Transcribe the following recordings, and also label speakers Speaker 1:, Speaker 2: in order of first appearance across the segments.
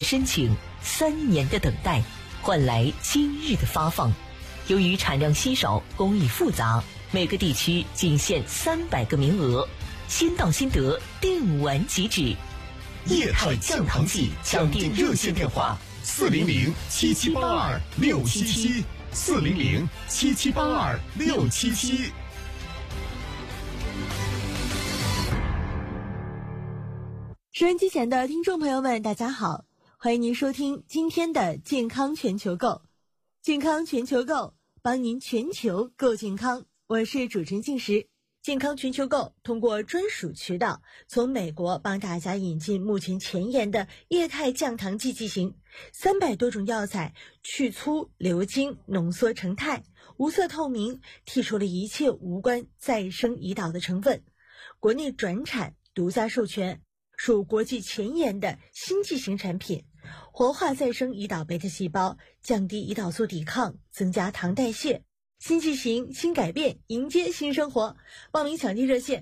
Speaker 1: 申请，3年的等待，换来今日的发放。由于产量稀少，工艺复杂，每个地区仅限300个名额，先到先得，订完即止。
Speaker 2: 液态降糖剂抢订热线电话：400-7782-677，400-7782-677。
Speaker 3: 收音机前的听众朋友们，大家好，欢迎您收听今天的健康全球购。健康全球购，帮您全球购健康。我是主持人静时。健康全球购通过专属渠道从美国帮大家引进目前前沿的液态降糖剂剂型，300多种药材去粗流精，浓缩成肽，无色透明，剔除了一切无关再生胰岛的成分，国内转产，独家授权，属国际前沿的新剂型产品，活化再生胰岛贝塔细胞，降低胰岛素抵抗，增加糖代谢。新剂型，新改变，迎接新生活。报名抢订热线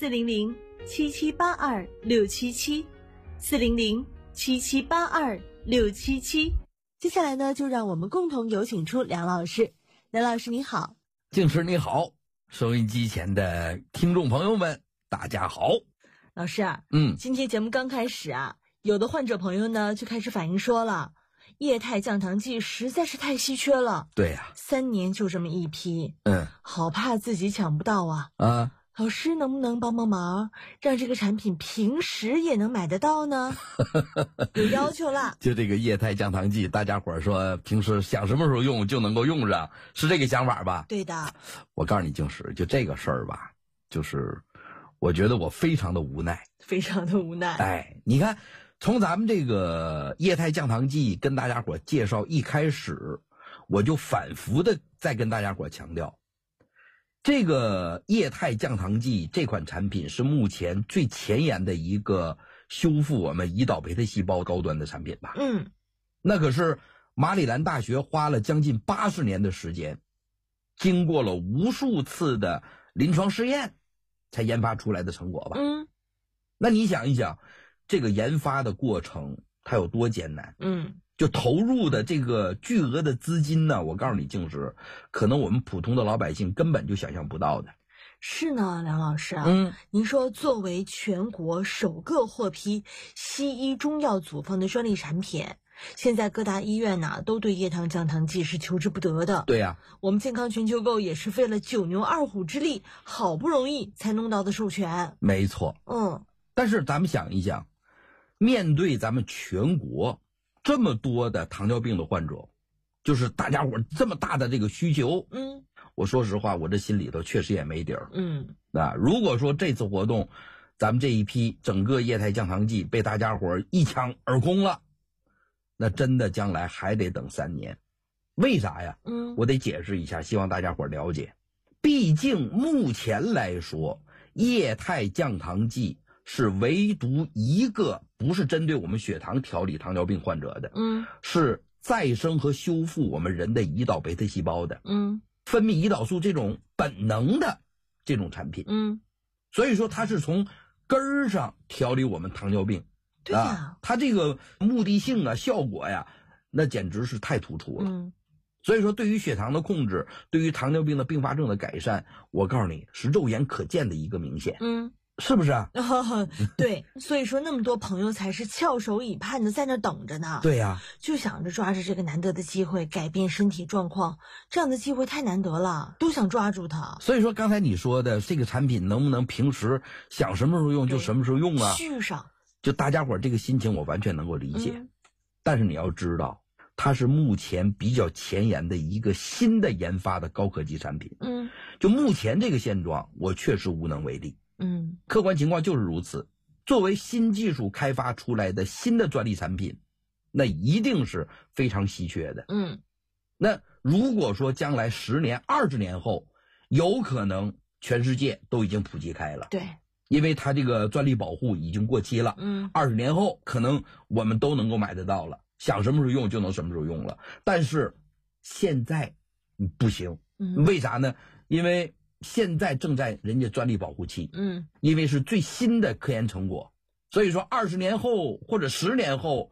Speaker 3: ：400-7782-677，400-7782-677。接下来呢，就让我们共同有请出梁老师。梁老师你好。
Speaker 4: 静时你好，收音机前的听众朋友们大家好。
Speaker 3: 老师啊，今天节目刚开始啊，有的患者朋友呢就开始反映说了，液态降糖剂实在是太稀缺了。
Speaker 4: 对呀
Speaker 3: ，3年就这么一批，好怕自己抢不到啊。老师能不能帮帮忙，让这个产品平时也能买得到呢？有要求了。
Speaker 4: 就这个液态降糖剂，大家伙说平时想什么时候用就能够用上，是这个想法吧？
Speaker 3: 对的。
Speaker 4: 我告诉你静时，就这个事儿吧，就是我觉得我非常的无奈。
Speaker 3: 非常的无奈。
Speaker 4: 哎，你看从咱们这个液态降糖剂跟大家伙介绍一开始，我就反复的在跟大家伙强调，这个液态降糖剂这款产品是目前最前沿的一个修复我们胰岛贝塔细胞高端的产品吧。那可是马里兰大学花了将近80年的时间，经过了无数次的临床试验才研发出来的成果吧。那你想一想，这个研发的过程它有多艰难？就投入的这个巨额的资金呢，我告诉你静时，可能我们普通的老百姓根本就想象不到的。
Speaker 3: 是呢，梁老师啊，您说作为全国首个获批西医中药组方的专利产品，现在各大医院呢都对液态降糖剂是求之不得的。
Speaker 4: 对呀，
Speaker 3: 我们健康全球购也是费了9牛2虎之力，好不容易才弄到的授权。
Speaker 4: 没错。但是咱们想一想，面对咱们全国这么多的糖尿病的患者，就是大家伙这么大的这个需求，我说实话，我这心里头确实也没底儿。如果说这次活动咱们这一批整个液态降糖剂被大家伙一抢而空了，那真的将来还得等3年。为啥呀？我得解释一下，希望大家伙了解。毕竟目前来说，液态降糖剂是唯独一个不是针对我们血糖调理糖尿病患者的，是再生和修复我们人的胰岛贝塔细胞的，分泌胰岛素这种本能的这种产品，所以说它是从根儿上调理我们糖尿病。
Speaker 3: 对呀，
Speaker 4: 它这个目的性啊、效果呀，那简直是太突出了。所以说对于血糖的控制，对于糖尿病的并发症的改善，我告诉你是肉眼可见的一个明显。是不是啊？
Speaker 3: 对，所以说那么多朋友才是翘首以盼的在那等着呢。
Speaker 4: 对呀，
Speaker 3: 就想着抓着这个难得的机会改变身体状况，这样的机会太难得了，都想抓住它。
Speaker 4: 所以说刚才你说的这个产品能不能平时想什么时候用就什么时候用啊？
Speaker 3: 续上，
Speaker 4: 就大家伙这个心情我完全能够理解。但是你要知道，它是目前比较前沿的一个新的研发的高科技产品。就目前这个现状，我确实无能为力。客观情况就是如此。作为新技术开发出来的新的专利产品，那一定是非常稀缺的。那如果说将来10年、20年后，有可能全世界都已经普及开了。
Speaker 3: 对，
Speaker 4: 因为它这个专利保护已经过期了。20年后可能我们都能够买得到了，想什么时候用就能什么时候用了。但是现在不行。为啥呢？因为现在正在人家专利保护期，因为是最新的科研成果，所以说20年后或者10年后，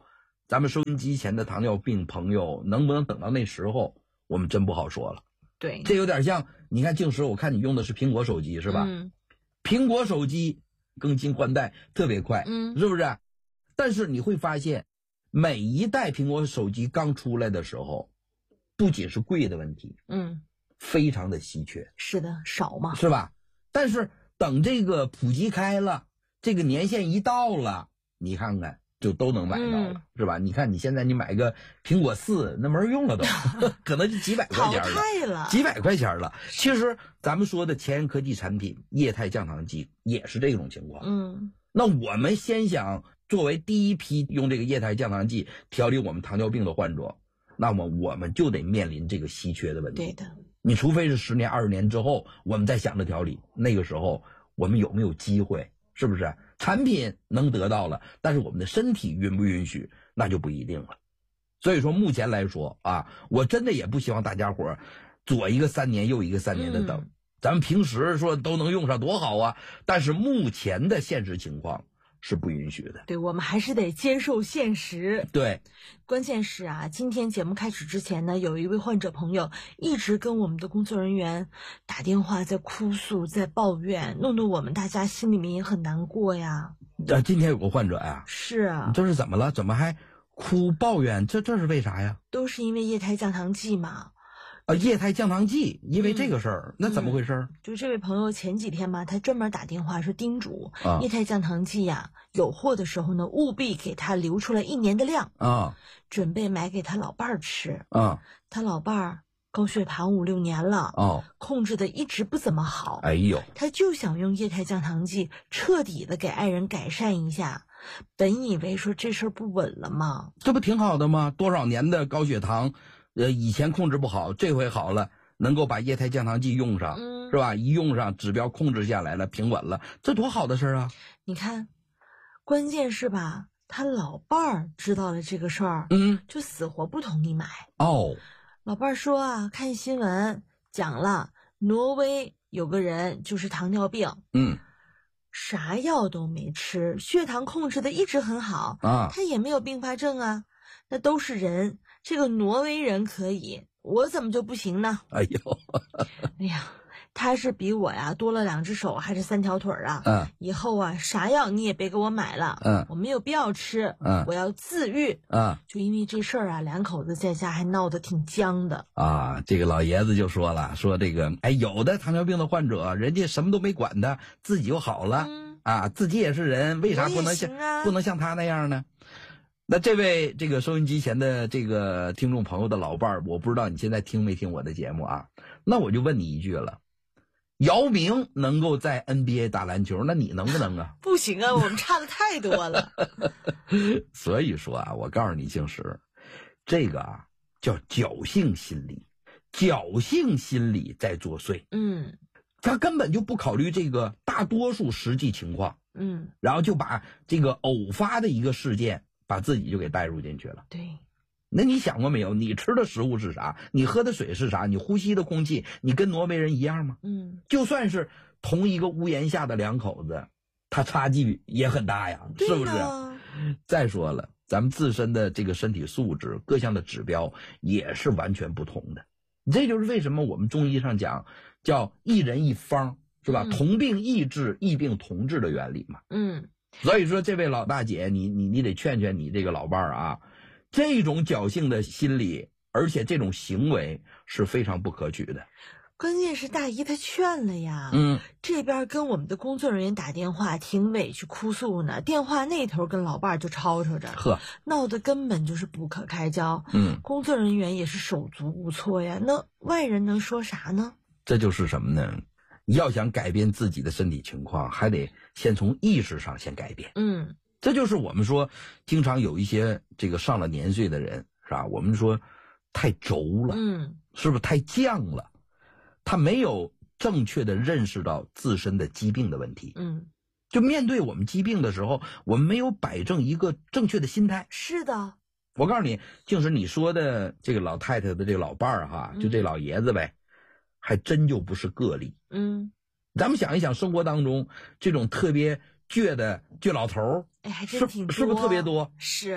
Speaker 4: 咱们收音机前的糖尿病朋友能不能等到那时候，我们真不好说了。
Speaker 3: 对，
Speaker 4: 这有点像，你看静时，我看你用的是苹果手机是吧？苹果手机更新换代特别快，是不是？但是你会发现，每一代苹果手机刚出来的时候，不仅是贵的问题，非常的稀缺。
Speaker 3: 是的，少嘛，
Speaker 4: 是吧？但是等这个普及开了，这个年限一到了，你看看就都能买到了，是吧？你看你现在你买个苹果4，那没人用了都，可能就几百块钱了，
Speaker 3: 淘汰了，
Speaker 4: 几百块钱了。其实咱们说的前沿科技产品液态降糖剂也是这种情况。那我们先想作为第一批用这个液态降糖剂调理我们糖尿病的患者，那么我们就得面临这个稀缺的问题。
Speaker 3: 对的，
Speaker 4: 你除非是10年20年之后我们再想着调理，那个时候我们有没有机会，是不是？产品能得到了，但是我们的身体允不允许，那就不一定了。所以说目前来说啊，我真的也不希望大家伙左一个3年右一个3年的等，咱们平时说都能用上多好啊，但是目前的现实情况是不允许的。
Speaker 3: 对，我们还是得接受现实。
Speaker 4: 对，
Speaker 3: 关键是啊，今天节目开始之前呢，有一位患者朋友一直跟我们的工作人员打电话，在哭诉，在抱怨，弄得我们大家心里面也很难过呀。
Speaker 4: 今天有个患者呀，
Speaker 3: 是啊，
Speaker 4: 这是怎么了？怎么还哭抱怨？这是为啥呀？
Speaker 3: 都是因为液态降糖剂嘛。
Speaker 4: 液态降糖剂，因为这个事儿，那怎么回事？
Speaker 3: 就这位朋友前几天嘛，他专门打电话说叮嘱液态降糖剂呀，有货的时候呢，务必给他留出来1年的量
Speaker 4: 啊，
Speaker 3: 准备买给他老伴儿吃
Speaker 4: 啊。
Speaker 3: 他老伴儿高血糖5、6年了控制的一直不怎么好。
Speaker 4: 哎呦，
Speaker 3: 他就想用液态降糖剂彻底的给爱人改善一下。本以为说这事儿不稳了吗？
Speaker 4: 这不挺好的吗？多少年的高血糖。以前控制不好，这回好了，能够把液态降糖剂用上，是吧？一用上，指标控制下来了，平稳了，这多好的事啊！
Speaker 3: 你看，关键是吧，他老伴儿知道了这个事儿，就死活不同意买。老伴儿说啊，看新闻讲了，挪威有个人就是糖尿病，啥药都没吃，血糖控制的一直很好啊，他也没有并发症啊，那都是人。这个挪威人可以，我怎么就不行呢？
Speaker 4: 哎呦，
Speaker 3: 哎呀，他是比我呀多了2只手还是3条腿啊？以后啊啥药你也别给我买了，我没有必要吃，我要自愈。就因为这事儿啊，2口子在家还闹得挺僵的
Speaker 4: 啊。这个老爷子就说了，说这个有的糖尿病的患者，人家什么都没管的，自己就好了啊，自己也是人，为啥不能像他那样呢？那这位这个收音机前的这个听众朋友的老伴儿，我不知道你现在听没听我的节目啊？那我就问你一句了，姚明能够在 NBA 打篮球，那你能不能啊？
Speaker 3: 不行啊，我们差的太多了。
Speaker 4: 所以说啊，我告诉你，静时，这个啊叫侥幸心理，侥幸心理在作祟。他根本就不考虑这个大多数实际情况，然后就把这个偶发的一个事件。把自己就给带入进去了。
Speaker 3: 对，
Speaker 4: 那你想过没有？你吃的食物是啥？你喝的水是啥？你呼吸的空气，你跟挪威人一样吗？就算是同一个屋檐下的2口子，他差距也很大呀，是不是？再说了，咱们自身的这个身体素质、各项的指标也是完全不同的。这就是为什么我们中医上讲叫一人一方，是吧？同病异治，异病同治的原理嘛。所以说，这位老大姐，你得劝劝你这个老伴儿啊，这种侥幸的心理，而且这种行为是非常不可取的。
Speaker 3: 关键是大姨她劝了呀，这边跟我们的工作人员打电话，挺委屈哭诉呢，电话那头跟老伴儿就吵吵着，闹得根本就是不可开交。工作人员也是手足无措呀，那外人能说啥呢？
Speaker 4: 这就是什么呢？你要想改变自己的身体情况，还得先从意识上先改变。这就是我们说经常有一些这个上了年岁的人，是吧？我们说太轴了，是不是太犟了？他没有正确的认识到自身的疾病的问题。就面对我们疾病的时候，我们没有摆正一个正确的心态。
Speaker 3: 是的，
Speaker 4: 我告诉你，就是你说的这个老太太的这个老伴儿哈，就这老爷子呗。还真就不是个例。咱们想一想，生活当中这种特别倔的倔老头儿，
Speaker 3: 还真挺多，
Speaker 4: 是不是特别多？
Speaker 3: 是。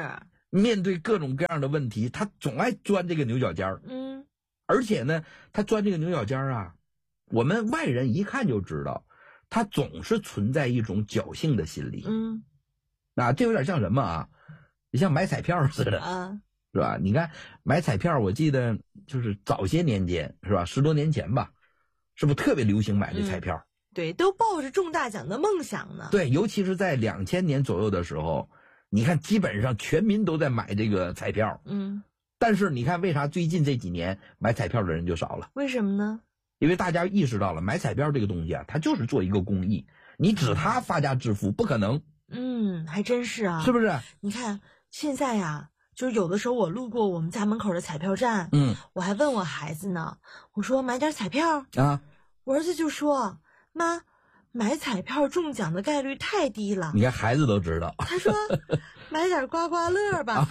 Speaker 4: 面对各种各样的问题，他总爱钻这个牛角尖儿。而且呢，他钻这个牛角尖儿啊，我们外人一看就知道，他总是存在一种侥幸的心理。这有点像什么啊？你像买彩票似的啊，是吧？你看买彩票，我记得就是早些年间，是吧？10多年前吧，是不是特别流行买这彩票？
Speaker 3: 对，都抱着中大奖的梦想呢。
Speaker 4: 对，尤其是在2000年左右的时候，你看基本上全民都在买这个彩票。但是你看为啥最近这几年买彩票的人就少了？
Speaker 3: 为什么呢？
Speaker 4: 因为大家意识到了买彩票这个东西啊，它就是做一个公益，你指它发家致富不可能。
Speaker 3: 还真是啊。是
Speaker 4: 不是？
Speaker 3: 你看现在呀，就是有的时候我路过我们家门口的彩票站，我还问我孩子呢，我说买点彩票啊，我儿子就说妈，买彩票中奖的概率太低了。
Speaker 4: 你看孩子都知道。
Speaker 3: 他说买点刮刮乐吧。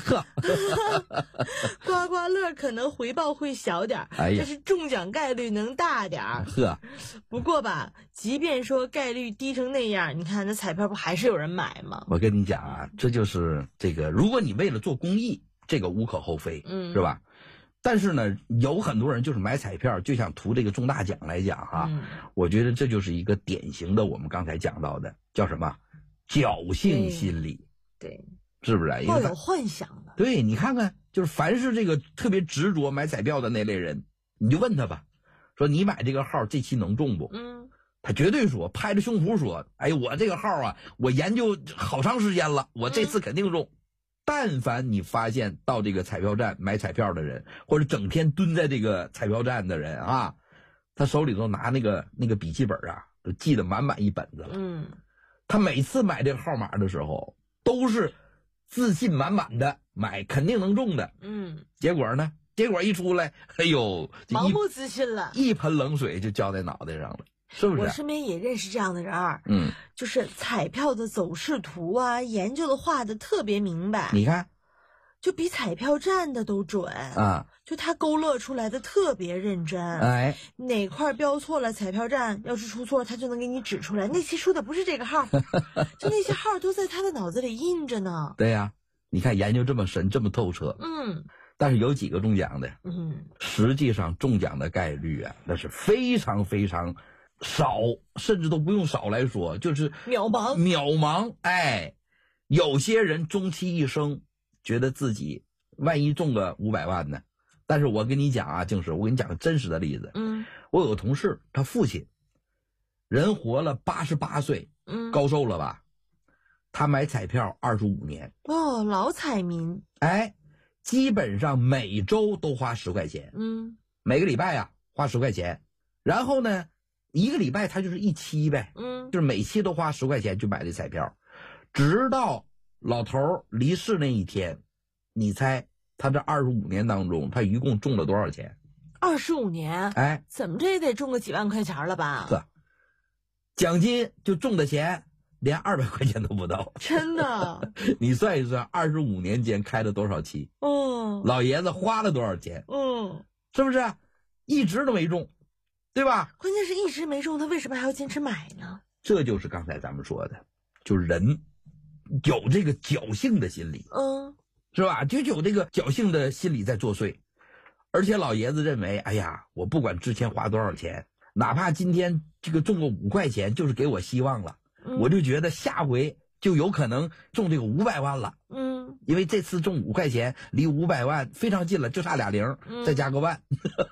Speaker 3: 刮刮乐可能回报会小点，但是中奖概率能大点。不过吧，即便说概率低成那样，你看那彩票不还是有人买吗？
Speaker 4: 我跟你讲啊，这就是这个，如果你为了做公益，这个无可厚非，是吧？但是呢，有很多人就是买彩票就想图这个中大奖来讲哈，我觉得这就是一个典型的我们刚才讲到的叫什么侥幸心理。
Speaker 3: 对，
Speaker 4: 是不是？
Speaker 3: 抱有幻想的。
Speaker 4: 对，你看看，就是凡是这个特别执着买彩票的那类人，你就问他吧，说你买这个号这期能中不？他绝对说，拍着胸脯说，哎，我这个号啊，我研究好长时间了，我这次肯定中。但凡你发现到这个彩票站买彩票的人，或者整天蹲在这个彩票站的人啊，他手里头拿那个笔记本啊，都记得满满一本子了。他每次买这个号码的时候，都是自信满满的买，肯定能中的。结果呢？结果一出来，哎呦，
Speaker 3: 盲目自信了，
Speaker 4: 一盆冷水就浇在脑袋上了。是不是？
Speaker 3: 我身边也认识这样的人儿，就是彩票的走势图啊，研究的画的特别明白。
Speaker 4: 你看，
Speaker 3: 就比彩票站的都准啊！就他勾勒出来的特别认真。哎，哪块标错了，彩票站要是出错，他就能给你指出来。那期出的不是这个号，就那些号都在他的脑子里印着呢。
Speaker 4: 对呀，你看研究这么深，这么透彻。但是有几个中奖的，实际上中奖的概率啊，那是非常非常少，甚至都不用少来说，就是
Speaker 3: 渺
Speaker 4: 茫。哎，有些人终其一生觉得自己万一中个500万呢？但是我跟你讲啊，静时，我跟你讲个真实的例子。我有个同事，他父亲人活了88岁，高寿了吧？他买彩票25年。
Speaker 3: 哦，老彩民。
Speaker 4: 哎，基本上每周都花10块钱。每个礼拜啊花10块钱，然后呢一个礼拜他就是一期呗，就是每期都花10块钱去买这彩票，直到老头离世那一天，你猜他这25年当中，他一共中了多少钱
Speaker 3: ？25年，
Speaker 4: 哎，
Speaker 3: 怎么这也得中个几万块钱了吧？
Speaker 4: 奖金就中的钱连200块钱都不到，
Speaker 3: 真的？
Speaker 4: 你算一算，25年间开了多少期？老爷子花了多少钱？是不是？一直都没中。对吧？
Speaker 3: 关键是一直没中，他为什么还要坚持买呢？
Speaker 4: 这就是刚才咱们说的，就是人有这个侥幸的心理，是吧？就有这个侥幸的心理在作祟。而且老爷子认为，哎呀，我不管之前花多少钱，哪怕今天这个中个5块钱，就是给我希望了，我就觉得下回就有可能中这个500万了。因为这次中5块钱离500万非常近了，就差俩零，再加个万。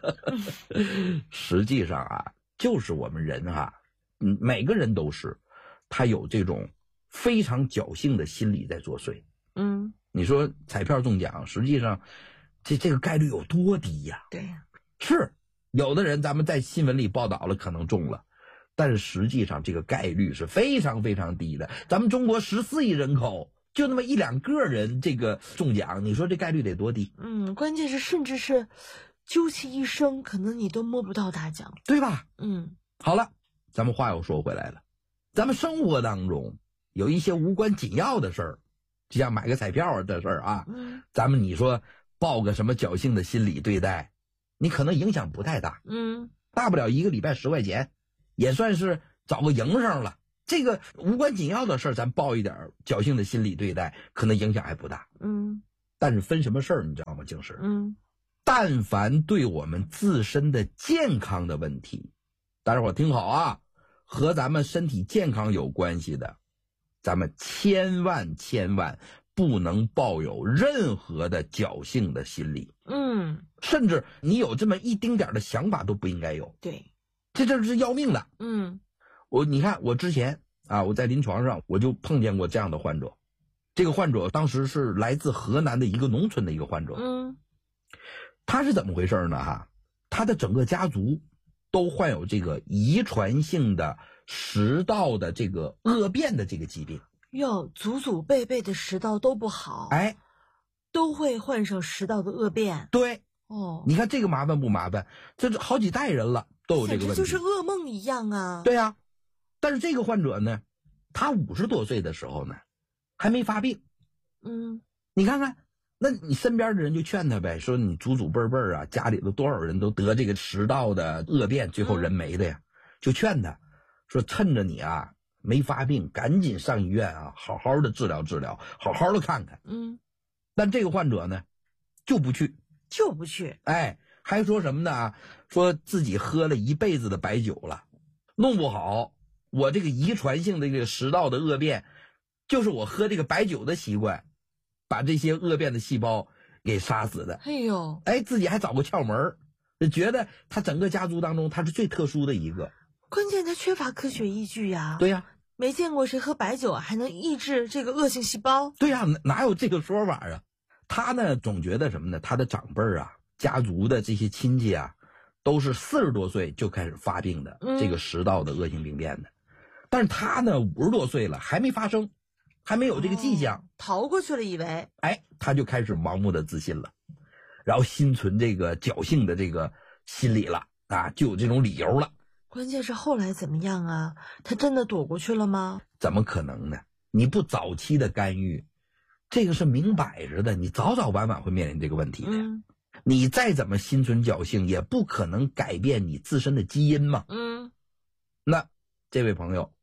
Speaker 4: 实际上啊，就是我们人啊，每个人都是，他有这种非常侥幸的心理在作祟。你说彩票中奖，实际上这个概率有多低呀？
Speaker 3: 对呀，
Speaker 4: 是有的人咱们在新闻里报道了，可能中了。但是实际上这个概率是非常非常低的。咱们中国14亿人口，就那么1-2个人这个中奖，你说这概率得多低？
Speaker 3: 关键是甚至是究其一生，可能你都摸不到大奖，
Speaker 4: 对吧？好了，咱们话又说回来了，咱们生活当中有一些无关紧要的事儿，就像买个彩票的事儿啊，咱们你说抱个什么侥幸的心理对待，你可能影响不太大，大不了一个礼拜10块钱。也算是找个营生了，这个无关紧要的事儿，咱抱一点侥幸的心理对待，可能影响还不大。 但是分什么事儿你知道吗，静时？但凡对我们自身的健康的问题，大家伙听好啊，和咱们身体健康有关系的，咱们千万不能抱有任何的侥幸的心理。甚至你有这么一丁点的想法都不应该有。
Speaker 3: 对，
Speaker 4: 这是要命的。你看我之前啊，我在临床上我就碰见过这样的患者。这个患者当时是来自河南的一个农村的一个患者。他是怎么回事呢？他的整个家族都患有这个遗传性的食道的这个恶变的这个疾病。
Speaker 3: 哟，祖祖辈辈的食道都不好，都会患上食道的恶变。
Speaker 4: 对，你看这个麻烦不麻烦？这是好几代人了都有这个问题，
Speaker 3: 就是噩梦一样啊。
Speaker 4: 对啊，但是这个患者呢，他50多岁的时候呢，还没发病。你看看。那你身边的人就劝他呗，说你祖祖辈辈啊，家里头多少人都得这个食道的恶变，最后人没的呀。就劝他说，趁着你啊没发病，赶紧上医院啊，好好的治疗，好好的看看。但这个患者呢，就不去，还说什么呢？说自己喝了一辈子的白酒了，弄不好我这个遗传性的这个食道的恶变，就是我喝这个白酒的习惯。把这些恶变的细胞给杀死的。自己还找个窍门，觉得他整个家族当中他是最特殊的一个。
Speaker 3: 关键他缺乏科学依据呀。
Speaker 4: 对呀，
Speaker 3: 没见过谁喝白酒还能抑制这个恶性细胞。
Speaker 4: 对呀，哪有这个说法啊？他呢总觉得什么呢？他的长辈啊，家族的这些亲戚啊，都是40多岁就开始发病的，这个食道的恶性病变的。但是他呢50多岁了还没发生。还没有这个迹象，
Speaker 3: 逃过去了以为，
Speaker 4: 他就开始盲目的自信了，然后心存这个侥幸的这个心理了啊，就有这种理由了。
Speaker 3: 关键是后来怎么样啊？他真的躲过去了吗？
Speaker 4: 怎么可能呢？你不早期的干预，这个是明摆着的，你早早晚晚会面临这个问题的。你再怎么心存侥幸，也不可能改变你自身的基因嘛。那这位朋友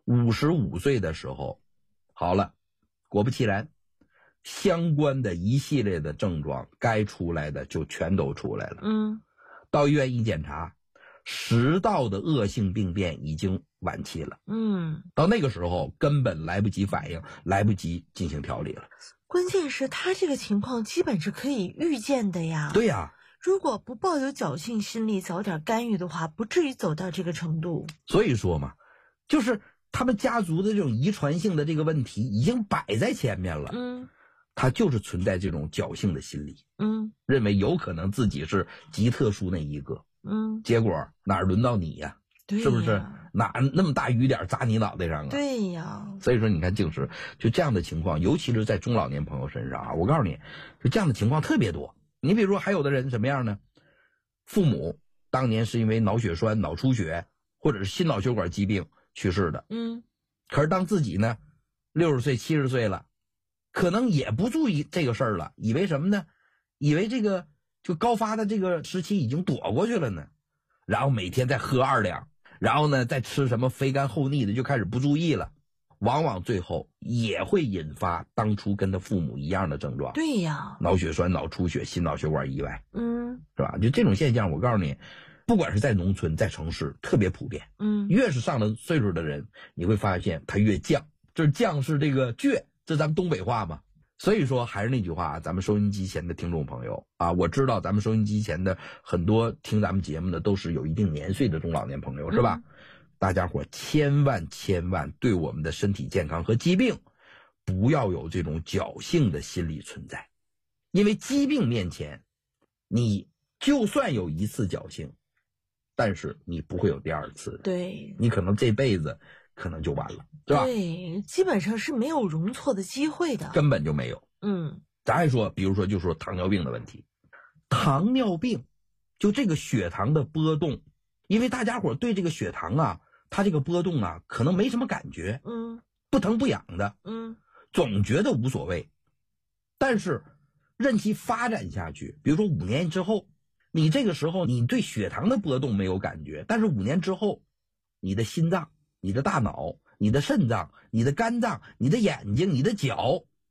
Speaker 4: 55岁的时候。好了，果不其然，相关的一系列的症状该出来的就全都出来了。到医院一检查，食道的恶性病变已经晚期了。到那个时候根本来不及反应，来不及进行调理了。
Speaker 3: 关键是他这个情况基本是可以预见的呀。
Speaker 4: 对呀，
Speaker 3: 如果不抱有侥幸心理，早点干预的话，不至于走到这个程度。
Speaker 4: 所以说嘛，就是他们家族的这种遗传性的这个问题已经摆在前面了。他就是存在这种侥幸的心理。认为有可能自己是极特殊那一个。结果哪轮到你呀？是不是？哪那么大雨点砸你脑袋上啊？
Speaker 3: 对呀。
Speaker 4: 所以说你看，静时就这样的情况，尤其是在中老年朋友身上啊，我告诉你，就这样的情况特别多。你比如说，还有的人什么样呢？父母当年是因为脑血栓、脑出血或者是心脑血管疾病去世的。可是当自己呢60岁、70岁了，可能也不注意这个事儿了，以为什么呢？以为这个就高发的这个时期已经躲过去了呢，然后每天再喝2两，然后呢再吃什么肥甘厚腻的，就开始不注意了，往往最后也会引发当初跟他父母一样的症状。
Speaker 3: 对呀，
Speaker 4: 脑血栓、脑出血、心脑血管意外。是吧？就这种现象，我告诉你，不管是在农村在城市特别普遍。越是上了岁数的人，你会发现他越犟，就是犟是这个倔，这咱们东北话嘛。所以说还是那句话，咱们收音机前的听众朋友啊，我知道咱们收音机前的很多听咱们节目的都是有一定年岁的中老年朋友，是吧？大家伙千万对我们的身体健康和疾病不要有这种侥幸的心理存在，因为疾病面前你就算有一次侥幸，但是你不会有第二次的。
Speaker 3: 对，
Speaker 4: 你可能这辈子可能就完了，对吧？
Speaker 3: 对，基本上是没有容错的机会的，
Speaker 4: 根本就没有。咱还说，比如说就说糖尿病的问题，糖尿病就这个血糖的波动，因为大家伙对这个血糖啊，它这个波动啊可能没什么感觉，不疼不痒的，总觉得无所谓。但是任其发展下去，比如说5年之后，你这个时候你对血糖的波动没有感觉，但是5年之后，你的心脏、你的大脑、你的肾脏、你的肝脏、你的眼睛、你的脚，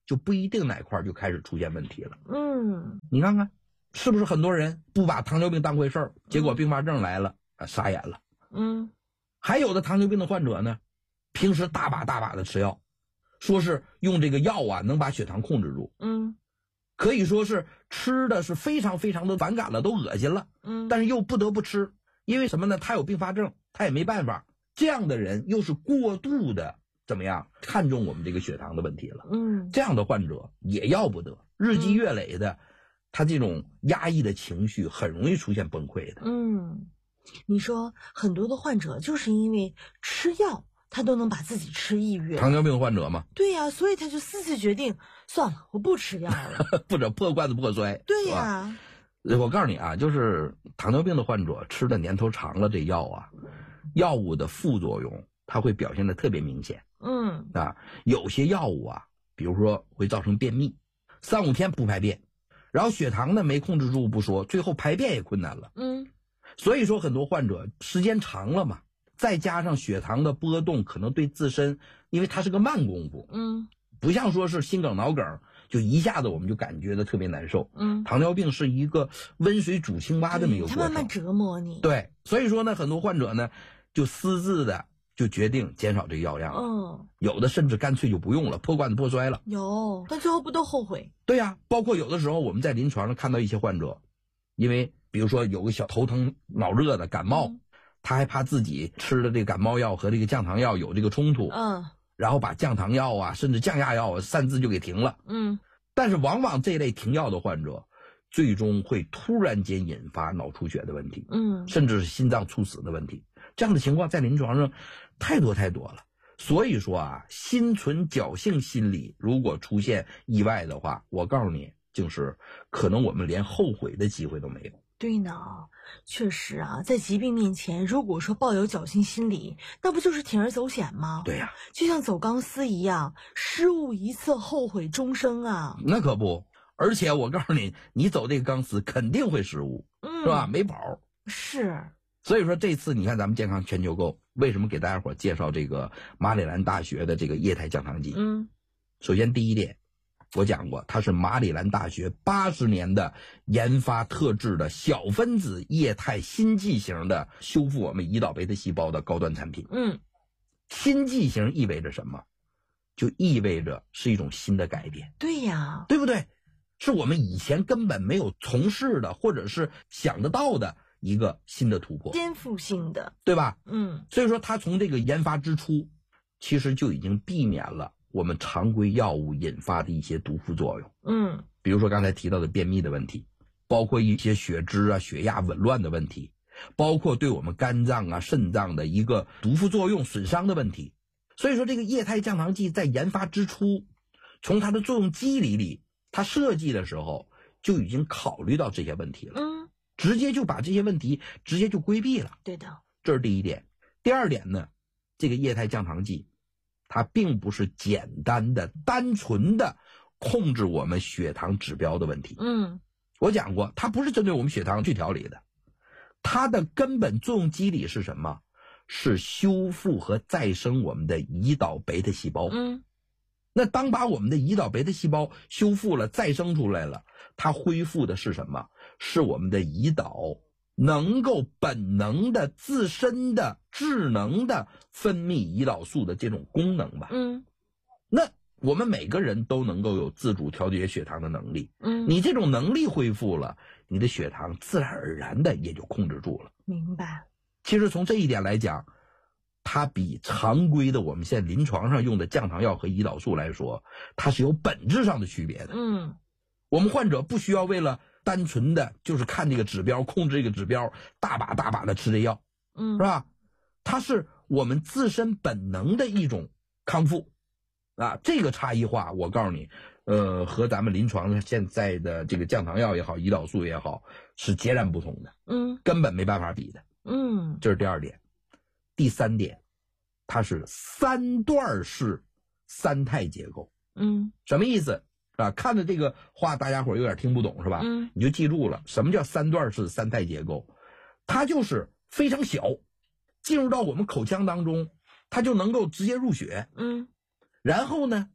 Speaker 4: 就不一定哪块就开始出现问题了。你看看是不是很多人不把糖尿病当回事儿，结果并发症来了傻眼了。还有的糖尿病的患者呢，平时大把的吃药，说是用这个药啊能把血糖控制住，可以说是吃的是非常的反感了，都恶心了，但是又不得不吃，因为什么呢？他有并发症，他也没办法。这样的人又是过度的怎么样看重我们这个血糖的问题了，这样的患者也要不得，日积月累的，他这种压抑的情绪很容易出现崩溃的。
Speaker 3: 你说很多的患者就是因为吃药他都能把自己吃抑郁，
Speaker 4: 糖尿病患者嘛，
Speaker 3: 对呀，所以他就私自决定算了，我不吃药了，
Speaker 4: 不者破罐子破摔。
Speaker 3: 对呀，
Speaker 4: 我告诉你啊，就是糖尿病的患者吃的年头长了，这药啊，药物的副作用它会表现得特别明显。有些药物啊，比如说会造成便秘，3-5天不排便，然后血糖呢没控制住不说，最后排便也困难了。所以说很多患者时间长了嘛，再加上血糖的波动，可能对自身，因为它是个慢功夫，不像说是心梗脑梗就一下子我们就感觉的特别难受。糖尿病是一个温水煮青蛙这么一个过程，
Speaker 3: 它慢慢折磨你。
Speaker 4: 对，所以说呢，很多患者呢就私自的就决定减少这个药量了。有的甚至干脆就不用了，破罐子破摔了。
Speaker 3: 有，但最后不都后悔？
Speaker 4: 对呀，包括有的时候我们在临床上看到一些患者，因为比如说有个小头疼脑热的感冒，他还怕自己吃的这个感冒药和这个降糖药有这个冲突，然后把降糖药啊甚至降压药啊擅自就给停了。但是往往这类停药的患者最终会突然间引发脑出血的问题，甚至是心脏猝死的问题。这样的情况在临床上太多了。所以说啊，心存侥幸心理，如果出现意外的话，我告诉你，就是可能我们连后悔的机会都没有。
Speaker 3: 对呢，确实啊，在疾病面前，如果说抱有侥幸心理，那不就是铤而走险吗？
Speaker 4: 对呀，
Speaker 3: 就像走钢丝一样，失误一次，后悔终生啊。
Speaker 4: 那可不，而且我告诉你，你走这个钢丝肯定会失误，是吧？没跑。
Speaker 3: 是。
Speaker 4: 所以说这次你看咱们健康全球购为什么给大家伙介绍这个马里兰大学的这个液态降糖剂？首先第一点，我讲过，它是马里兰大学80年的研发特制的小分子液态心剂型的修复我们胰岛贝塔细胞的高端产品。心剂型意味着什么？就意味着是一种新的改变。
Speaker 3: 对呀，
Speaker 4: 对不对？是我们以前根本没有从事的，或者是想得到的一个新的突破，
Speaker 3: 颠覆性的，
Speaker 4: 对吧？所以说它从这个研发之初，其实就已经避免了我们常规药物引发的一些毒副作用。比如说刚才提到的便秘的问题，包括一些血脂啊、血压紊乱的问题，包括对我们肝脏啊、肾脏的一个毒副作用损伤的问题。所以说这个液态降糖剂在研发之初，从它的作用机理里，它设计的时候就已经考虑到这些问题了。直接就把这些问题直接就规避了。
Speaker 3: 对的，
Speaker 4: 这是第一点。第二点呢，这个液态降糖剂它并不是简单的单纯的控制我们血糖指标的问题。我讲过，它不是针对我们血糖去调理的，它的根本作用机理是什么？是修复和再生我们的胰岛贝塔细胞。那当把我们的胰岛贝塔细胞修复了、再生出来了，它恢复的是什么？是我们的胰岛能够本能的、自身的、智能的分泌胰岛素的这种功能吧。那我们每个人都能够有自主调节血糖的能力。你这种能力恢复了，你的血糖自然而然的也就控制住了。
Speaker 3: 明白。
Speaker 4: 其实从这一点来讲，它比常规的我们现在临床上用的降糖药和胰岛素来说，它是有本质上的区别的。我们患者不需要为了单纯的就是看这个指标，控制这个指标，大把的吃这药，是吧？它是我们自身本能的一种康复啊。这个差异化，我告诉你，和咱们临床上现在的这个降糖药也好，胰岛素也好，是截然不同的。根本没办法比的。这是第二点。第三点，它是3段式三态结构。什么意思啊？看着这个话大家伙有点听不懂是吧？你就记住了，什么叫3段式三态结构？它就是非常小，进入到我们口腔当中，它就能够直接入血。然后呢，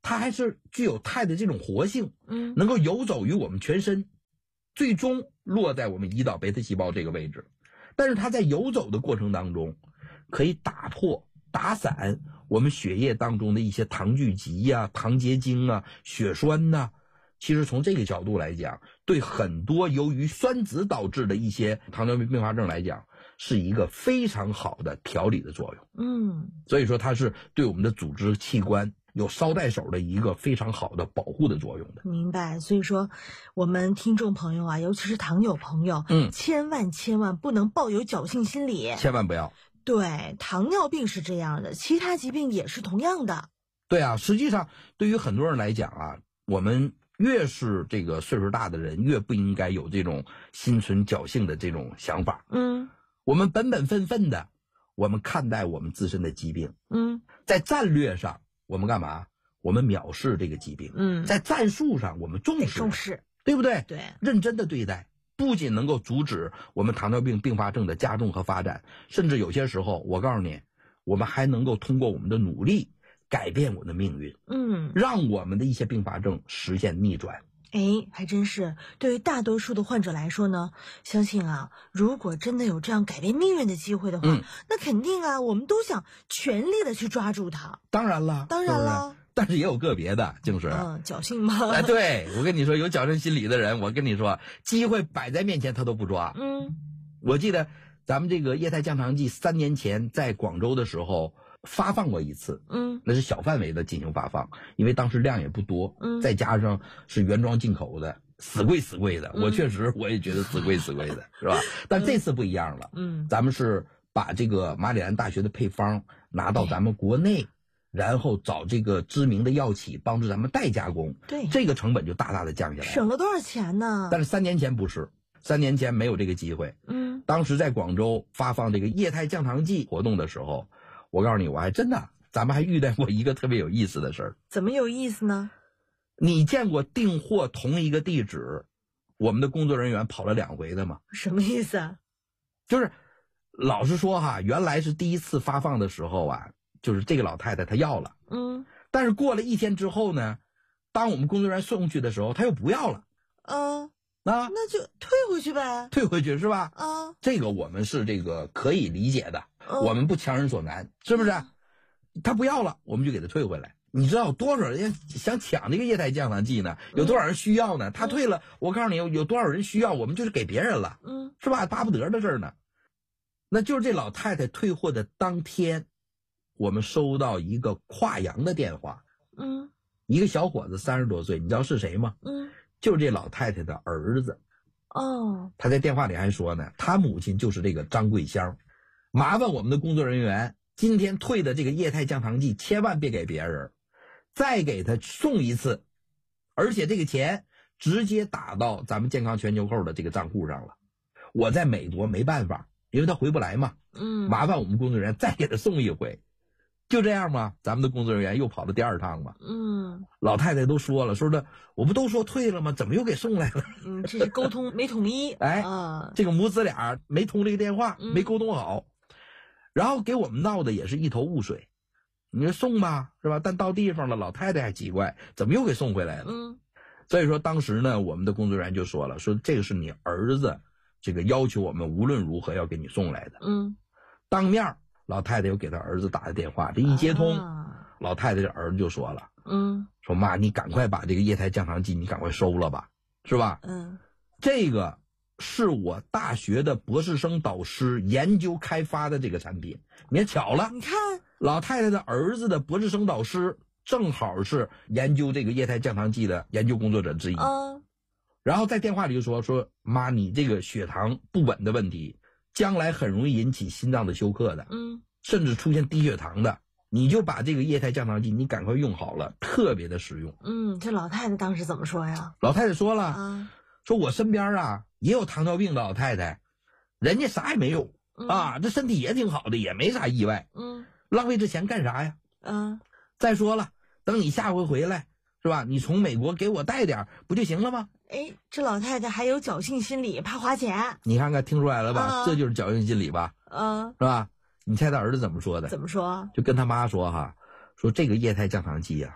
Speaker 4: 它还是具有肽的这种活性，能够游走于我们全身，最终落在我们胰岛贝塔细胞这个位置。但是它在游走的过程当中，可以打破、打散我们血液当中的一些糖聚集啊、糖结晶啊、血栓呐。其实从这个角度来讲，对很多由于酸酯导致的一些糖尿病并发症来讲，是一个非常好的调理的作用。所以说它是对我们的组织器官有捎带手的一个非常好的保护的作用的。
Speaker 3: 明白。所以说我们听众朋友啊，尤其是糖友朋友，千万不能抱有侥幸心理，
Speaker 4: 千万不要。
Speaker 3: 对，糖尿病是这样的，其他疾病也是同样的。
Speaker 4: 对啊，实际上对于很多人来讲啊，我们越是这个岁数大的人，越不应该有这种心存侥幸的这种想法。我们本分的，我们看待我们自身的疾病。在战略上我们干嘛？我们藐视这个疾病。在战术上我们重视，对不对？
Speaker 3: 对，
Speaker 4: 认真的对待，不仅能够阻止我们糖尿病并发症的加重和发展，甚至有些时候我告诉你，我们还能够通过我们的努力改变我们的命运，让我们的一些并发症实现逆转。
Speaker 3: 还真是。对于大多数的患者来说呢，相信啊，如果真的有这样改变命运的机会的话，那肯定啊，我们都想全力的去抓住它。
Speaker 4: 当然了，但是也有个别的，就是
Speaker 3: 侥幸吗？
Speaker 4: 对，我跟你说，有侥幸心理的人，我跟你说，机会摆在面前他都不抓。我记得咱们这个液态降糖剂3年前在广州的时候发放过一次，那是小范围的进行发放，因为当时量也不多，再加上是原装进口的，死贵的，我也觉得死贵的，是吧？但这次不一样了，咱们是把这个马里兰大学的配方拿到咱们国内，然后找这个知名的药企帮助咱们代加工，
Speaker 3: 对，
Speaker 4: 这个成本就大大的降下来了，
Speaker 3: 省了多少钱呢？
Speaker 4: 但是3年前不是，3年前没有这个机会，当时在广州发放这个液态降糖剂活动的时候，我告诉你，我还真的，咱们还遇到过一个特别有意思的事儿。
Speaker 3: 怎么有意思呢？
Speaker 4: 你见过订货同一个地址，我们的工作人员跑了2回的吗？
Speaker 3: 什么意思啊？
Speaker 4: 就是老实说哈，原来是第一次发放的时候啊，就是这个老太太她要了，但是过了1天之后呢，当我们工作人员送去的时候，她又不要了。
Speaker 3: 那就退回去呗。
Speaker 4: 退回去是吧？这个我们是这个可以理解的，我们不强人所难，是不是？他不要了，我们就给他退回来。你知道有多少人想抢这个液态降糖剂呢？有多少人需要呢？他退了，我告诉你，有多少人需要，我们就是给别人了，是吧？巴不得的事儿呢。那就是这老太太退货的当天，我们收到一个跨洋的电话，一个小伙子30多岁，你知道是谁吗？就是这老太太的儿子。他在电话里还说呢，他母亲就是这个张桂香，麻烦我们的工作人员今天退的这个液态降糖剂千万别给别人，再给他送一次，而且这个钱直接打到咱们健康全球扣的这个账户上了。我在美国没办法，因为他回不来嘛，麻烦我们工作人员再给他送一回。就这样吗？咱们的工作人员又跑了第2趟嘛。老太太都说了，说的我不都说退了吗？怎么又给送来了？
Speaker 3: 这是沟通没统一。
Speaker 4: 这个母子俩没通这个电话，没沟通好，然后给我们闹的也是一头雾水。你说送吧，是吧？但到地方了，老太太还奇怪，怎么又给送回来了？所以说当时呢，我们的工作人员就说了，说这个是你儿子这个要求我们无论如何要给你送来的。当面老太太又给他儿子打的电话，这一接通，老太太的儿子就说了，说妈，你赶快把这个液态降糖剂你赶快收了吧，是吧？这个是我大学的博士生导师研究开发的这个产品。你看巧了，
Speaker 3: 你看
Speaker 4: 老太太的儿子的博士生导师正好是研究这个液态降糖剂的研究工作者之一。然后在电话里就说妈，你这个血糖不稳的问题将来很容易引起心脏的休克的，甚至出现低血糖的，你就把这个液态降糖剂你赶快用好了，特别的实用。
Speaker 3: 这老太太当时怎么说呀？
Speaker 4: 老太太说了，说我身边啊也有糖尿病的老太太，人家啥也没有，这身体也挺好的，也没啥意外，浪费这钱干啥呀？再说了，等你下回回来是吧，你从美国给我带点不就行了吗？
Speaker 3: 这老太太还有侥幸心理，怕花钱。
Speaker 4: 你看看，听出来了吧？这就是侥幸心理吧？是吧？你猜他儿子怎么说的？
Speaker 3: 怎么说？
Speaker 4: 就跟他妈说哈，说这个液态降糖剂啊，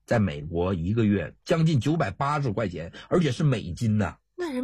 Speaker 4: 在美国1个月将近980块钱，而且是美金呐。